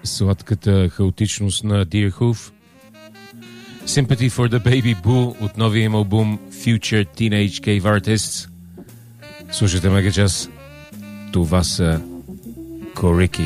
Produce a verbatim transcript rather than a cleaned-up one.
сладката хаотичност на Deer Hoof. Sympathy for the Baby Boo от новия им албум Future Teenage Cave Artists. Слушайте Мегачас. Това са Корики.